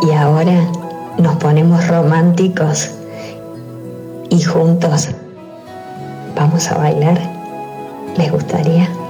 y ahora nos ponemos románticos y juntos vamos a bailar. ¿Les gustaría?